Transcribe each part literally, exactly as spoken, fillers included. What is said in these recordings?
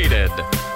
Concentrated.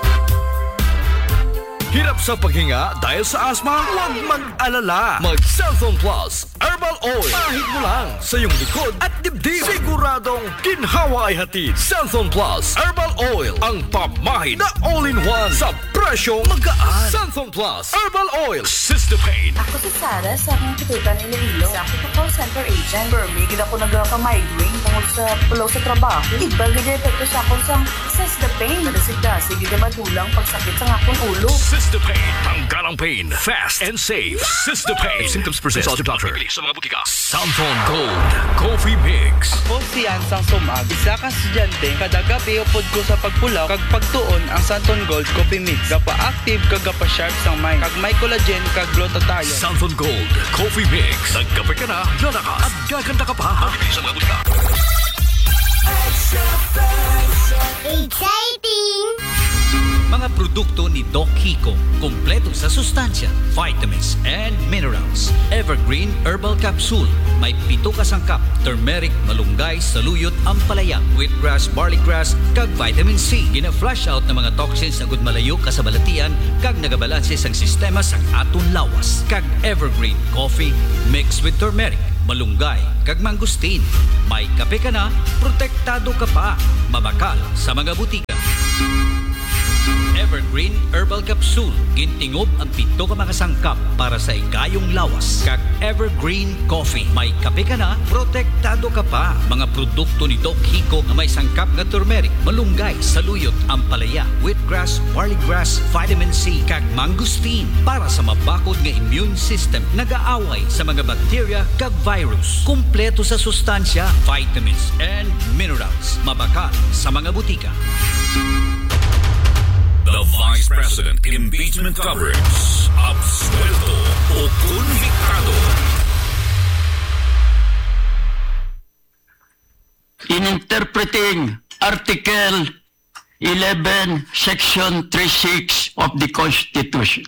Hirap sa paghinga dahil sa asma? Huwag mag-alala. Mag-Cellphone Plus Herbal Oil. Pahid mo lang sa iyong likod at dibdib. Siguradong ginhawa ay hatid. Cellphone Plus Herbal Oil. Ang pamahid na all-in-one sa presyong magaan. Cellphone Plus Herbal Oil. Cystopain. Ako si Sarah sa akong kitipan ni Lilo. Sa ako call center agent. Permigil ako nagka-migraine tungkol sa pulo sa trabaho. Iba gaya epekto sa akong sang Cystopain. Nalasigda, sige na madulang pagsakit sa akong ulo. Cystopain. Tanggalang pain. Fast and safe. Cystopain. Symptoms persist. Consult your doctor. Sa mga butika. Cellphone Gold Coffee Mix. Ako si Ansang Sumag, isa ka estudyante, kada gabi upod ko sa pagpulaw, kag pagtuon ang Santon Gold Coffee Mix. Gapa-active kag gapa-sharp sang mind, kag may collagen kag glutathione. Cellphone Gold Coffee Mix. Nagkape ka na, gana ka, at gaganda ka pa. Mabibili sa mga butika. Exciting! Mga produkto ni Doc Hico, kumpleto sa sustansya, vitamins and minerals. Evergreen Herbal Capsule, may pito ka sangkap, turmeric, malunggay, saluyot, ampalaya, wheatgrass, barleygrass, kag vitamin C. Gina-flush out ng mga toxins na gudmalayo ka sa balatian, kag nagabalanse sang sistema sang aton lawas. Kag Evergreen Coffee, mixed with turmeric, malunggay, kag mangustin. May kape ka na, protektado ka pa. Mabakal sa mga butika. Evergreen Herbal Capsule. Gintingob ang pito ka mga sangkap para sa igayong lawas. Kag Evergreen Coffee. May kape ka na, protektado ka pa. Mga produkto ni Doc Hico na may sangkap nga turmeric, malunggay, saluyot, ampalaya, wheatgrass, barleygrass, vitamin C, kag mangustin para sa mabakod nga immune system. Nagaaway sa mga bacteria kag virus. Kumpleto sa sustansya, vitamins and minerals. Mabakal sa mga butika. The Vice President Impeachment Coverage. Absuelto o konviktado. In interpreting Article eleven, Section thirty-six of the Constitution,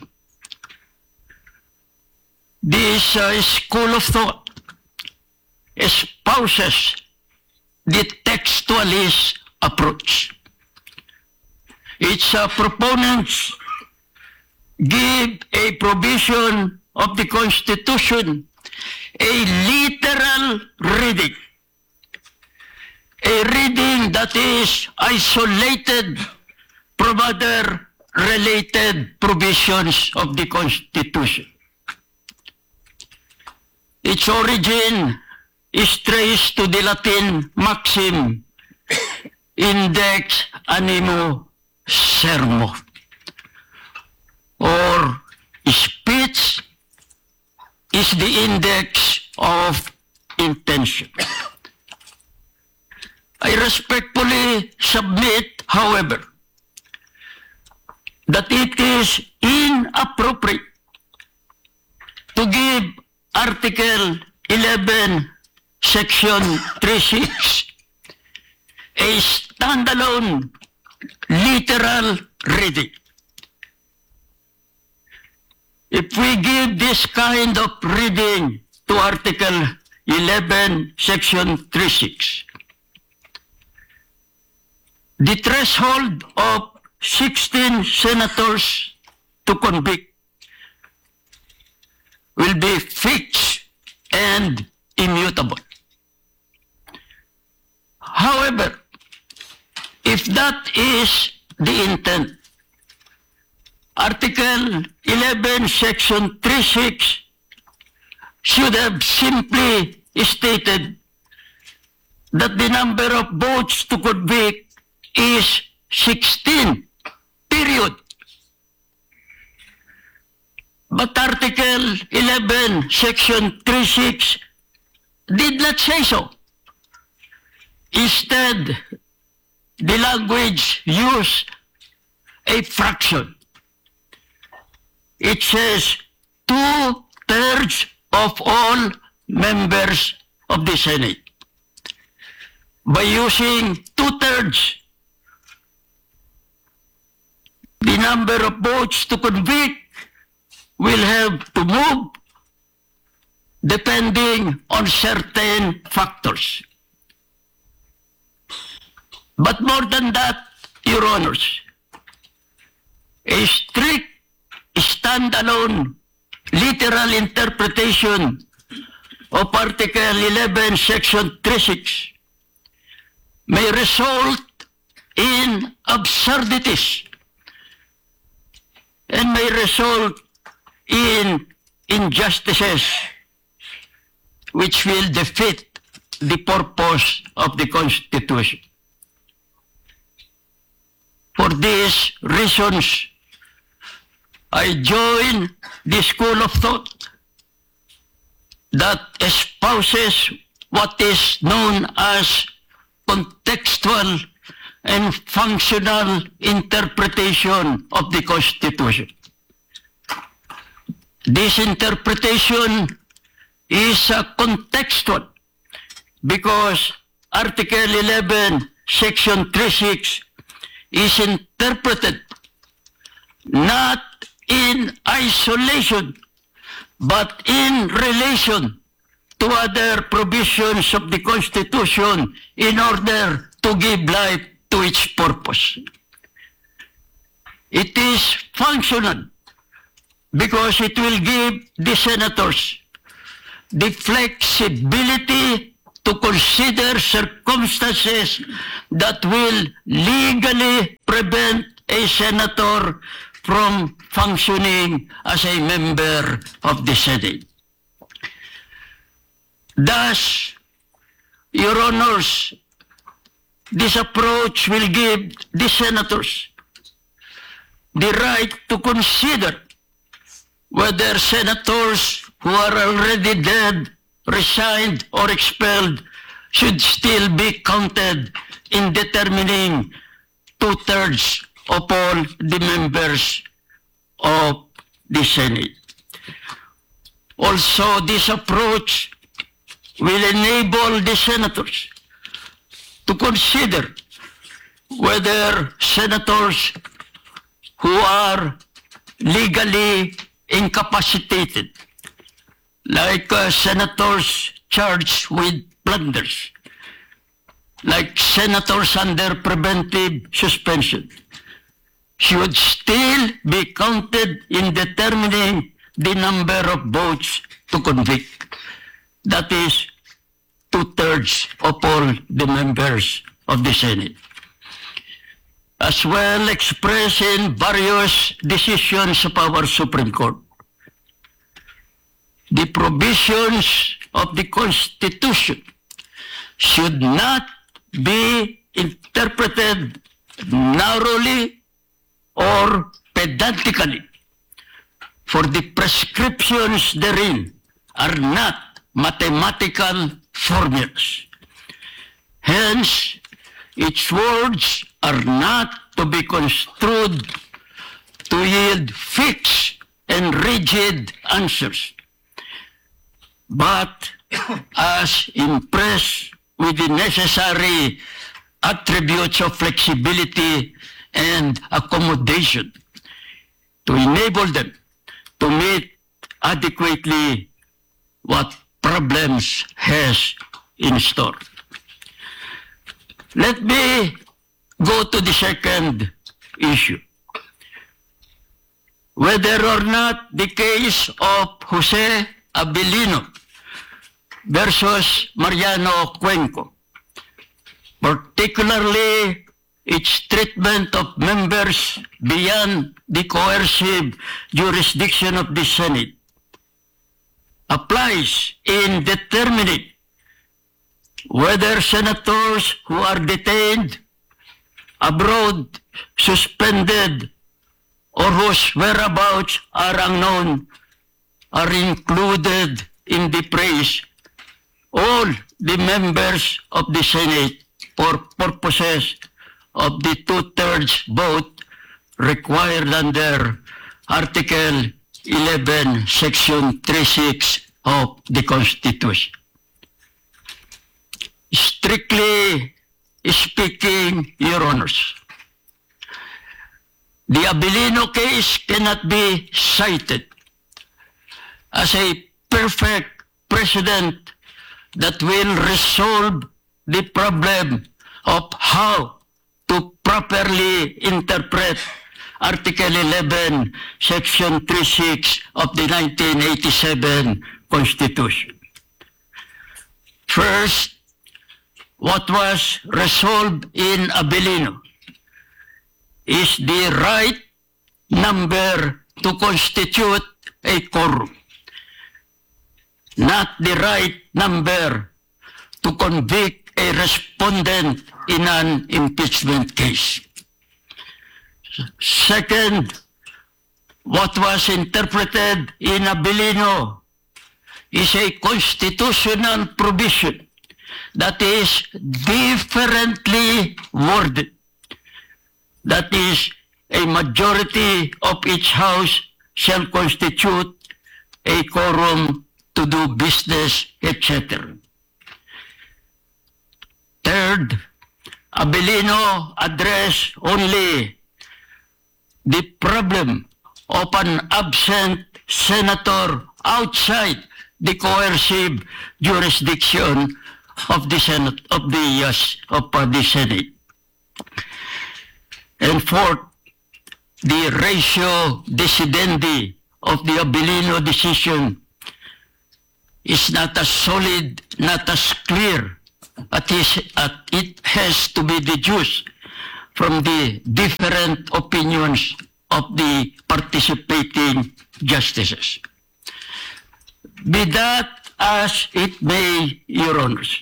this uh, school of thought espouses the textualist approach. Its uh, proponents give a provision of the Constitution a literal reading, a reading that is isolated from other related provisions of the Constitution. Its origin is traced to the Latin maxim, index animo sermo, or speech is the index of intention. I respectfully submit, however, that it is inappropriate to give Article eleven, Section thirty-six a standalone literal reading. If we give this kind of reading to Article eleven, Section thirty-six, the threshold of sixteen senators to convict will be fixed and immutable. However, if that is the intent, Article eleven, Section thirty-six should have simply stated that the number of votes to convict is sixteen, period. But Article eleven, Section thirty-six did not say so. Instead, the language used a fraction. It says two-thirds of all members of the Senate. By using two-thirds, the number of votes to convict will have to move depending on certain factors. But more than that, Your Honors, a strict standalone literal interpretation of Article eleven, Section thirty-six may result in absurdities and may result in injustices which will defeat the purpose of the Constitution. For these reasons, I join the school of thought that espouses what is known as contextual and functional interpretation of the Constitution. This interpretation is uh, contextual because Article eleven, Section thirty-six is interpreted not in isolation but in relation to other provisions of the Constitution in order to give life to its purpose. It is functional because it will give the senators the flexibility to consider circumstances that will legally prevent a senator from functioning as a member of the Senate. Thus, Your Honors, this approach will give the senators the right to consider whether senators who are already dead, resigned, or expelled should still be counted in determining two-thirds of all the members of the Senate. Also, this approach will enable the senators to consider whether senators who are legally incapacitated, like uh, senators charged with blunders, like senators under preventive suspension, should still be counted in determining the number of votes to convict. That is two-thirds of all the members of the Senate. As well expressed in various decisions of our Supreme Court. The provisions of the Constitution should not be interpreted narrowly or pedantically, for the prescriptions therein are not mathematical formulas. Hence, its words are not to be construed to yield fixed and rigid answers, but as impressed with the necessary attributes of flexibility and accommodation to enable them to meet adequately what problems has in store. Let me go to the second issue. Whether or not the case of Jose Abilino versus Mariano Cuenco, particularly its treatment of members beyond the coercive jurisdiction of the Senate, applies in determining whether senators who are detained abroad, suspended, or whose whereabouts are unknown are included in the praise all the members of the Senate for purposes of the two-thirds vote required under Article eleven, Section thirty-six of the Constitution. Strictly speaking, Your Honors, the Abilino case cannot be cited as a perfect precedent that will resolve the problem of how to properly interpret Article eleven, Section thirty-six of the nineteen eighty-seven Constitution. First, what was resolved in Abilino is the right number to constitute a quorum, not the right number to convict a respondent in an impeachment case. Second, what was interpreted in Abilino is a constitutional provision that is differently worded. That is, a majority of each house shall constitute a quorum to do business, et cetera. Third, Abilino addressed only the problem of an absent senator outside the coercive jurisdiction of the Senate of the yes, of uh, the Senate. And fourth, the ratio decidendi of the Abilino decision is not as solid, not as clear, at is, at it has to be deduced from the different opinions of the participating justices. Be that as it may, Your Honors,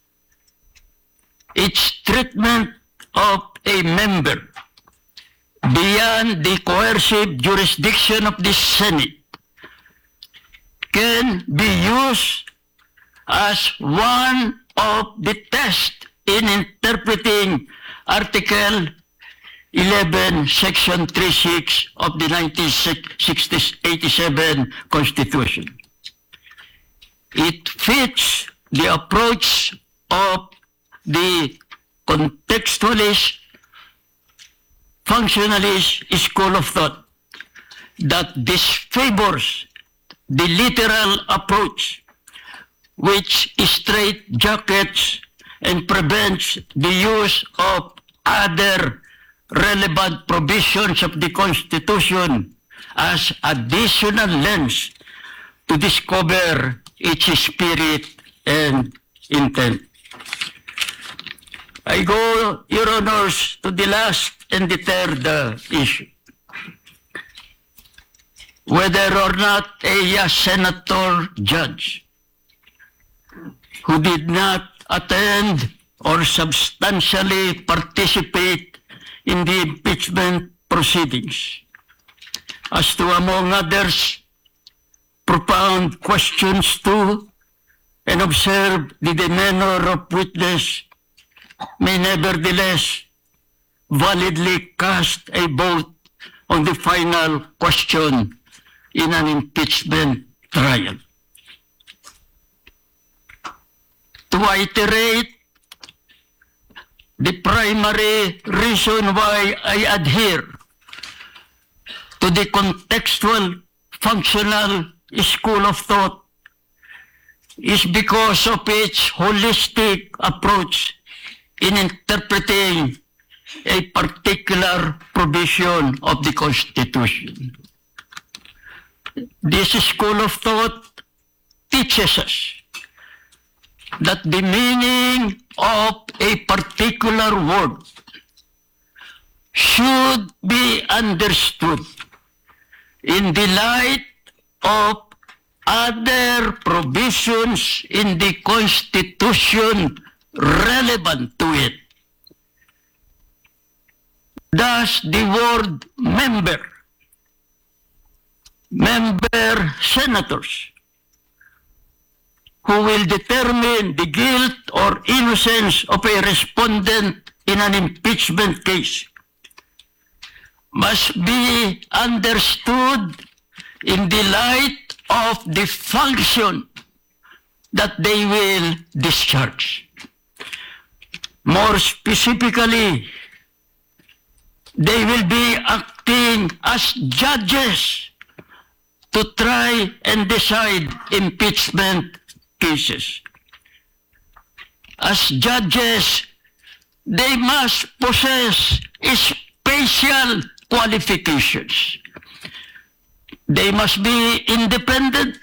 its treatment of a member beyond the coercive jurisdiction of the Senate can be used as one of the tests in interpreting Article eleven, Section thirty-six of the nineteen eighty-seven Constitution. It fits the approach of the contextualist, functionalist school of thought that disfavors the literal approach, which straitjackets and prevents the use of other relevant provisions of the Constitution as additional lens to discover its spirit and intent. I go, Your Honors, to the last and the third uh, issue. Whether or not a uh, senator judge who did not attend or substantially participate in the impeachment proceedings, as to, among others, propound questions to and observe the demeanor of witness, may nevertheless validly cast a vote on the final question in an impeachment trial. To iterate, the primary reason why I adhere to the contextual functional school of thought is because of its holistic approach in interpreting a particular provision of the Constitution. This school of thought teaches us that the meaning of a particular word should be understood in the light of other provisions in the Constitution relevant to it. Thus, the word member, member senators, who will determine the guilt or innocence of a respondent in an impeachment case, must be understood in the light of the function that they will discharge. More specifically, they will be acting as judges to try and decide impeachment cases. As judges, they must possess special qualifications. They must be independent,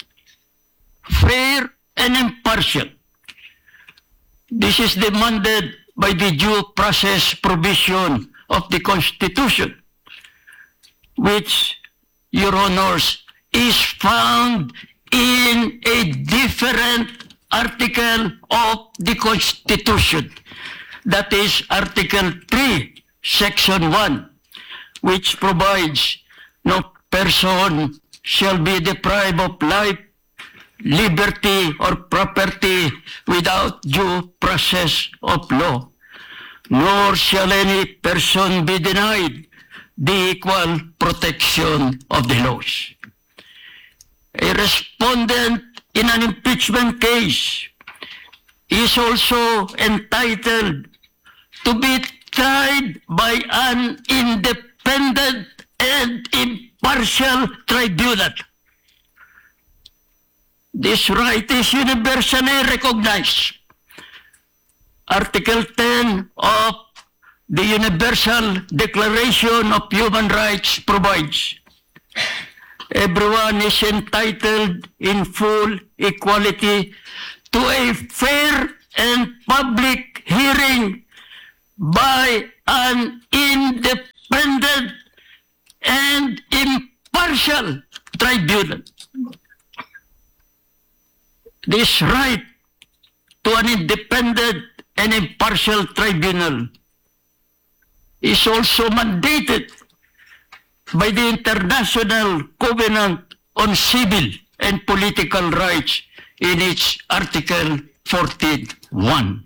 fair, and impartial. This is demanded by the due process provision of the Constitution, which, Your Honors, is found in a different article of the Constitution. That is Article three, Section one, which provides no person shall be deprived of life, liberty, or property without due process of law, nor shall any person be denied the equal protection of the laws. A respondent in an impeachment case is also entitled to be tried by an independent and impartial tribunal. This right is universally recognized. Article ten of the Universal Declaration of Human Rights provides, everyone is entitled in full equality to a fair and public hearing by an independent and impartial tribunal. This right to an independent and impartial tribunal is also mandated by the International Covenant on Civil and Political Rights in its Article fourteen one.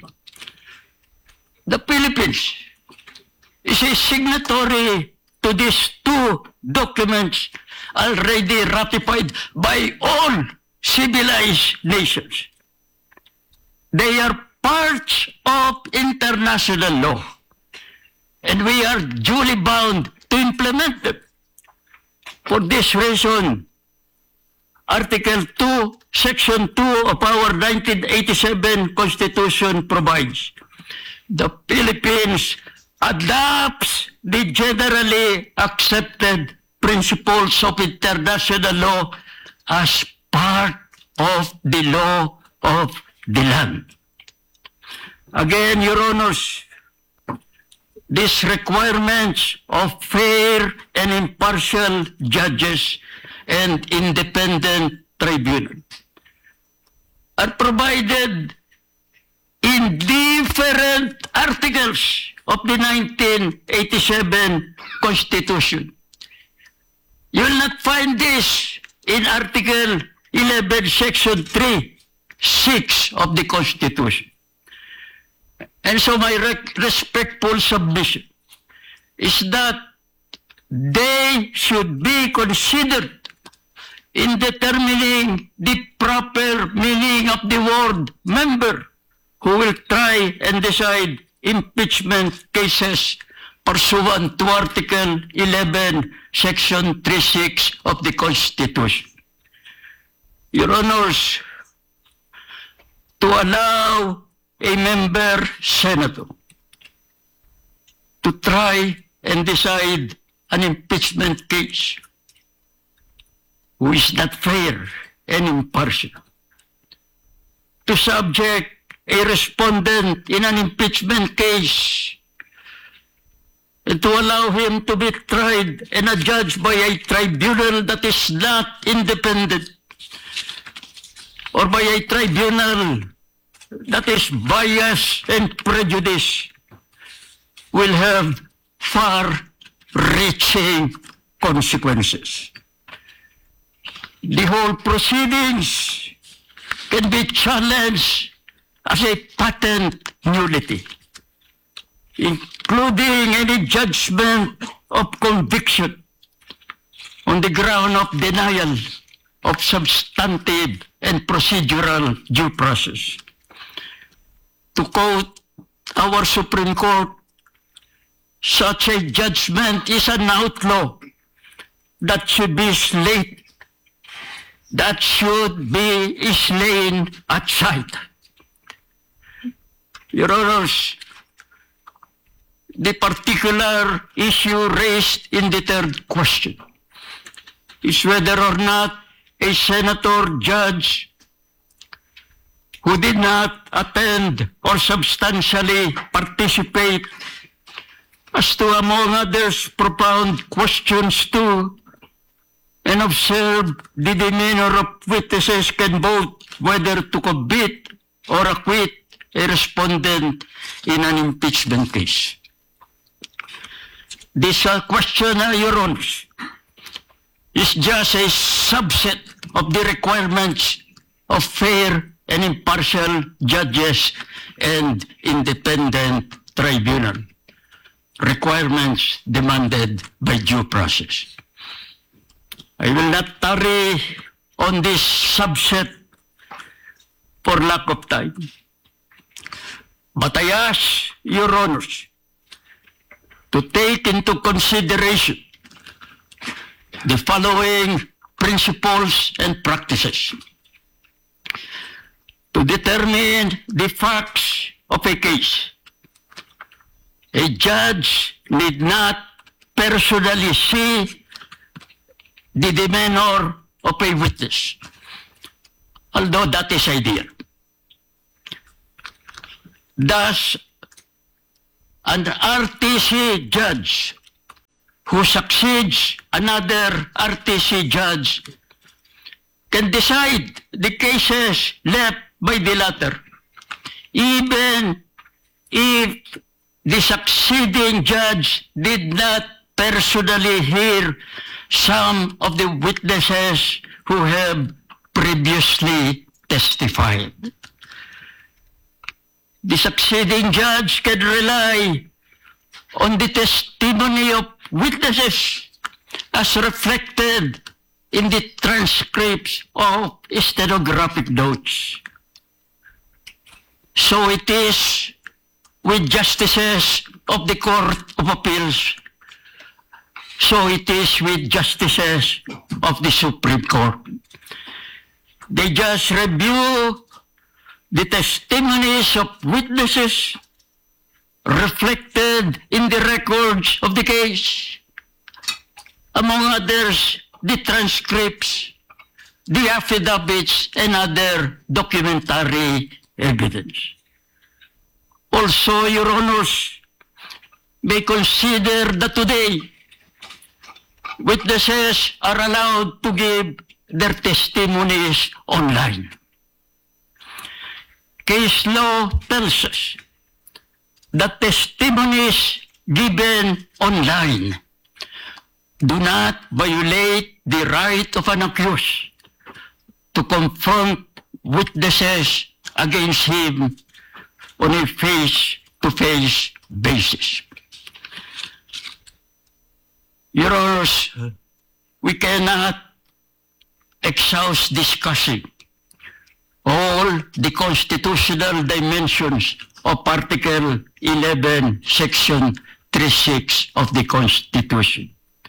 The Philippines is a signatory to these two documents already ratified by all civilized nations. They are parts of international law, and we are duly bound to implement them. For this reason, Article two, Section two of our nineteen eighty-seven Constitution provides, the Philippines adopts the generally accepted principles of international law as part of the law of the land. Again, Your Honors, these requirements of fair and impartial judges and independent tribunal are provided in different articles of the nineteen eighty-seven Constitution. You will not find this in Article eleven, Section three, six of the Constitution. And so my rec- respectful submission is that they should be considered in determining the proper meaning of the word member who will try and decide impeachment cases pursuant to Article eleven, Section three six of the Constitution. Your Honors, to allow a member senator to try and decide an impeachment case who is not fair and impartial, to subject a respondent in an impeachment case and to allow him to be tried and adjudged by a tribunal that is not independent or by a tribunal that is biased and prejudiced will have far-reaching consequences. The whole proceedings can be challenged as a patent nullity, including any judgment of conviction on the ground of denial of substantive and procedural due process. To quote our Supreme Court, such a judgment is an outlaw that should be slain, that should be slain at sight. Your Honors, the particular issue raised in the third question is whether or not a senator judge who did not attend or substantially participate as to, among others, propound questions to and observe the demeanor of witnesses can vote whether to convict or acquit a respondent in an impeachment case. This uh, question, uh, Your Honors, is just a subset of the requirements of fair and impartial judges and independent tribunal, requirements demanded by due process. I will not tarry on this subset for lack of time, but I ask Your Honors to take into consideration the following principles and practices to determine the facts of a case. A judge need not personally see the demeanor of a witness, although that is ideal. Thus, an R T C judge who succeeds another R T C judge can decide the cases left by the latter, even if the succeeding judge did not personally hear some of the witnesses who have previously testified. The succeeding judge can rely on the testimony of witnesses as reflected in the transcripts of stenographic notes. So it is with justices of the Court of Appeals. So it is with justices of the Supreme Court. They just review the testimonies of witnesses reflected in the records of the case, among others, the transcripts, the affidavits, and other documentary evidence. Also, Your Honors may consider that today, witnesses are allowed to give their testimonies online. Case law tells us that testimonies given online do not violate the right of an accused to confront witnesses against him on a face-to-face basis. Your Honors, we cannot exhaust discussing all the constitutional dimensions of Article eleven, Section thirty-six of the Constitution.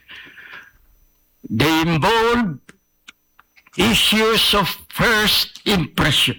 They involve issues of first impression.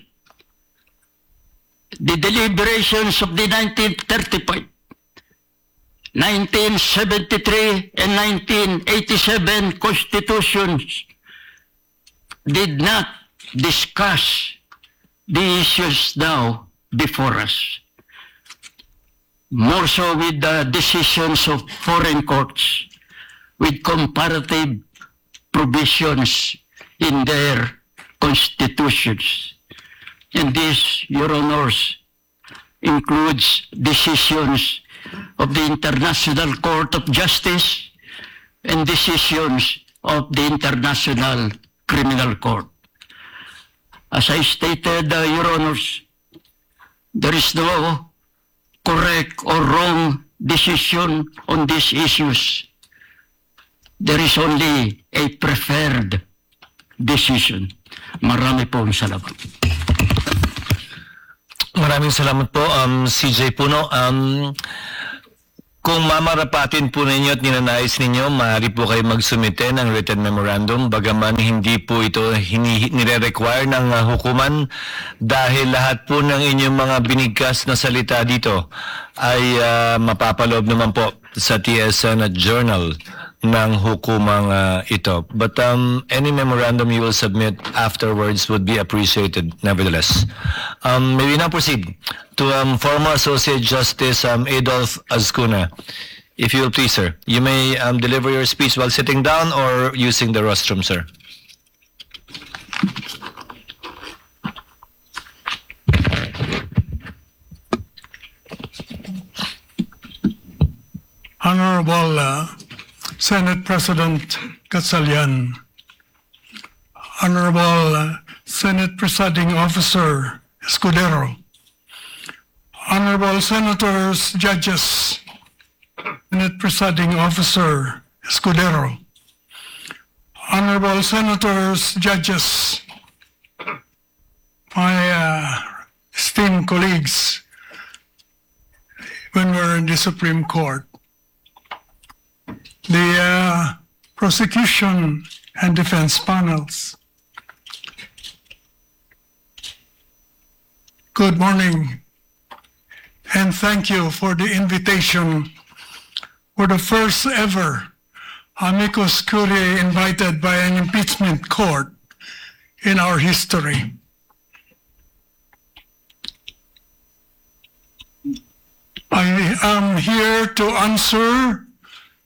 The deliberations of the nineteen thirty-five, nineteen seventy-three, and nineteen eighty-seven constitutions did not discuss the issues now before us. More so with the decisions of foreign courts with comparative provisions in their constitutions. And this, Your Honors, includes decisions of the International Court of Justice and decisions of the International Criminal Court. As I stated, uh, Your Honors, there is no correct or wrong decision on these issues. There is only a preferred decision. Marami pong salamat. Maraming salamat po, um, C J Puno. Um, Kung mamarapatin po ninyo at ninanais ninyo, maaari po kayo magsumite ng written memorandum bagaman hindi po ito hini- nire-require ng uh, hukuman dahil lahat po ng inyong mga binigkas na salita dito ay uh, mapapaloob naman po sa T S N at Journal ng hukumang uh, ito. But um, any memorandum you will submit afterwards would be appreciated nevertheless. Um, may we now proceed to um, former Associate Justice um, Adolf Azcuna. If you will please, sir. You may um, deliver your speech while sitting down or using the rostrum, sir. Honorable uh, Senate President Gatchalian, Honorable uh, Senate Presiding Officer Escudero, Honorable Senators, Judges, Senate Presiding Officer Escudero, Honorable Senators, Judges, my uh, esteemed colleagues when we're in the Supreme Court, the uh, prosecution and defense panels. Good morning, and thank you for the invitation for the first ever amicus curiae invited by an impeachment court in our history. I am here to answer